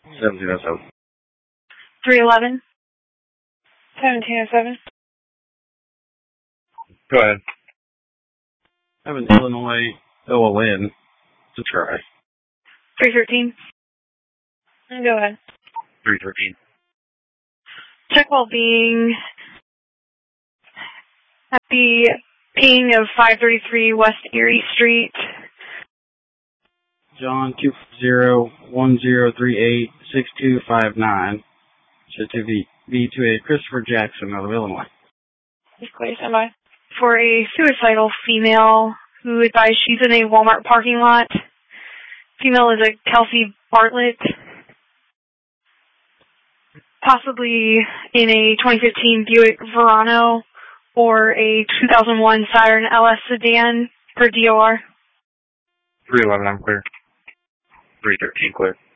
1707. 311. 1707. Go ahead. I have an Illinois OLN to try. 313. Go ahead. 313. Check well-being at the ping of 533 West Erie Street. John 240-1038-6259. Should be to a Christopher Jackson out of Illinois. Please stand by. For a suicidal female who advised she's in a Walmart parking lot. Female is a Kelsey Bartlett. Possibly in a 2015 Buick Verano or a 2001 Saturn LS sedan for DOR. 311, I'm clear. 313, clear.